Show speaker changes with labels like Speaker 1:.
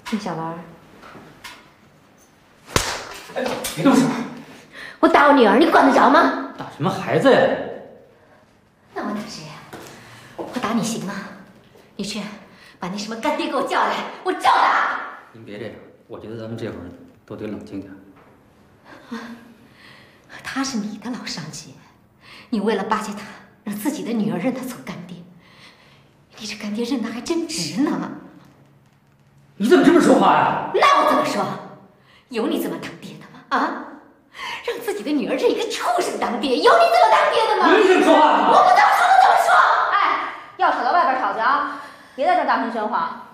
Speaker 1: 你小兰，
Speaker 2: 哎，别动手！
Speaker 1: 我打我女儿，你管得着吗？
Speaker 2: 打什么孩子呀？
Speaker 1: 那我打谁呀？我打你行吗？你去把那什么干爹给我叫来，我照打。
Speaker 2: 您别这样，我觉得咱们这会儿都得冷静点。
Speaker 1: 他是你的老上级，你为了巴结他，让自己的女儿认他做干爹，你这干爹认的还真值呢。
Speaker 2: 你怎么这么说话呀？
Speaker 1: 那我怎么说？有你这么当爹的吗？啊？让自己的女儿认一个畜生当爹，有你这么当爹的吗？
Speaker 2: 你怎么说话？
Speaker 1: 我不这么说，我怎么说？
Speaker 3: 哎，要吵到外边吵去啊！别在这大声喧哗。